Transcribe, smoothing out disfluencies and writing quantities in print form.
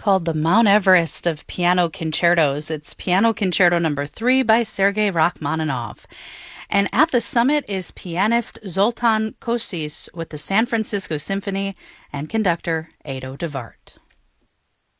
called the Mount Everest of piano concertos. It's Piano Concerto Number 3 by Sergei Rachmaninoff. And at the summit is pianist Zoltan Kosis with the San Francisco Symphony and conductor Ado de Wart.